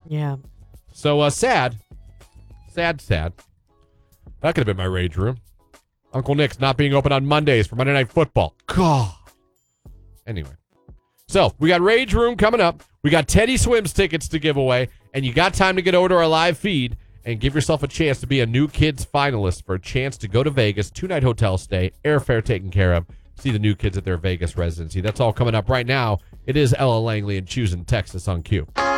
Yeah. So sad. Sad. That could have been my rage room. Uncle Nick's not being open on Mondays for Monday Night Football. God. Anyway. So, we got Rage Room coming up. We got Teddy Swims tickets to give away. And you got time to get over to our live feed and give yourself a chance to be a New Kids finalist for a chance to go to Vegas, 2-night hotel stay, airfare taken care of, see the New Kids at their Vegas residency. That's all coming up right now. It is Ella Langley and Choosing Texas on Q.